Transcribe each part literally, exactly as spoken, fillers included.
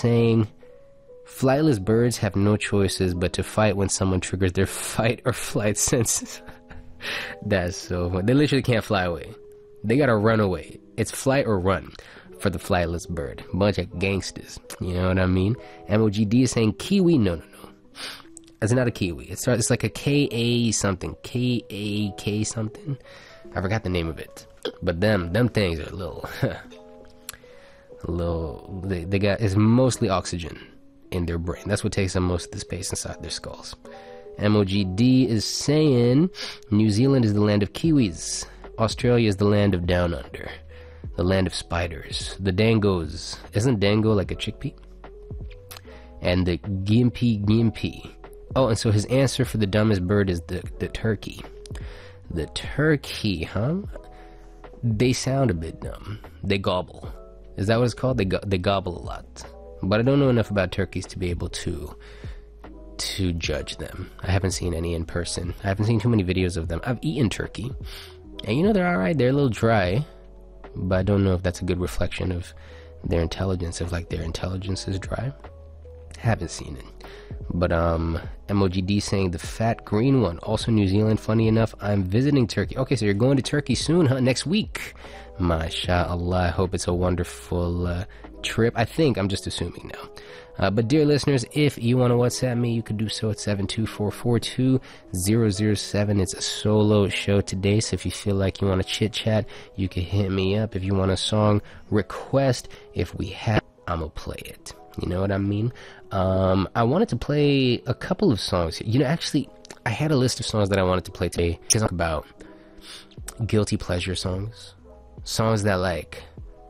saying, flightless birds have no choices but to fight when someone triggers their fight or flight senses. That's so funny. They literally can't fly away. They gotta run away. It's flight or run for the flightless bird. Bunch of gangsters. You know what I mean? M O G D is saying kiwi. No, no, no. It's not a kiwi. It's, it's like a K A something. K A K something. I forgot the name of it. But them, them things are a little... a little... They, they got... It's mostly oxygen in their brain. That's what takes up most of the space inside their skulls. M O G D is saying New Zealand is the land of kiwis. Australia is the land of down under. The land of spiders. The dangos. Isn't dango like a chickpea? And the gimpy gimpy. Oh, and so his answer for the dumbest bird is the, the turkey. The turkey, huh? They sound a bit dumb. They gobble. Is that what it's called? They go- they gobble a lot. But I don't know enough about turkeys to be able to to judge them. I haven't seen any in person. I haven't seen too many videos of them. I've eaten turkey. And you know, they're alright. They're a little dry. But I don't know if that's a good reflection of their intelligence, if like their intelligence is dry. Haven't seen it. But um M O G D saying the fat green one, also New Zealand. Funny enough, I'm visiting Turkey. Okay, so you're going to Turkey soon, huh? Next week. MashaAllah. I hope it's a wonderful uh, trip. I think, I'm just assuming now. Uh, but dear listeners, if you want to WhatsApp me, you could do so at seven two four four two zero zero seven. It's a solo show today, so if you feel like you want to chit chat, you can hit me up. If you want a song request, if we have, I'm gonna play it. You know what I mean? Um, I wanted to play a couple of songs. You know, actually, I had a list of songs that I wanted to play today. It's about guilty pleasure songs. Songs that, like,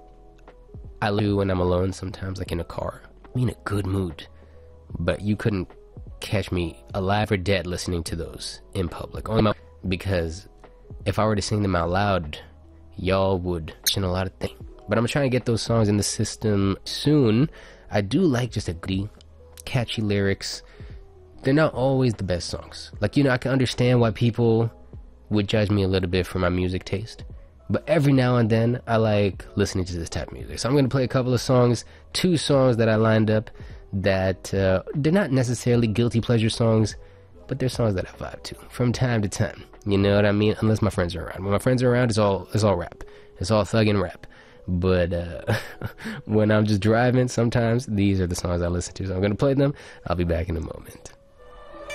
I do when I'm alone sometimes, like in a car. I'm in a good mood. But you couldn't catch me alive or dead listening to those in public. Only my, because if I were to sing them out loud, y'all would question a lot of things. But I'm trying to get those songs in the system soon. I do like just a goody, catchy lyrics. They're not always the best songs. Like, you know, I can understand why people would judge me a little bit for my music taste. But every now and then, I like listening to this type of music. So I'm going to play a couple of songs, two songs that I lined up that uh, they're not necessarily guilty pleasure songs, but they're songs that I vibe to from time to time. You know what I mean? Unless my friends are around. When my friends are around, it's all, it's all rap. It's all thug and rap. But uh, when I'm just driving, sometimes these are the songs I listen to. So I'm going to play them. I'll be back in a moment.